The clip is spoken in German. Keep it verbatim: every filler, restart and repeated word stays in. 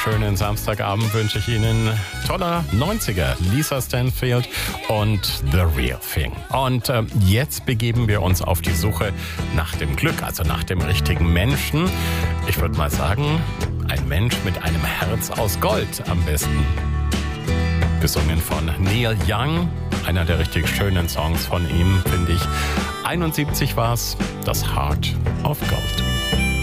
schönen Samstagabend wünsche ich Ihnen. Toller neunziger, Lisa Stanfield und The Real Thing. Und äh, jetzt begeben wir uns auf die Suche nach dem Glück, also nach dem richtigen Menschen. Ich würde mal sagen, ein Mensch mit einem Herz aus Gold am besten. Gesungen von Neil Young, einer der richtig schönen Songs von ihm, finde ich. einundsiebzig war es, das Heart of Gold.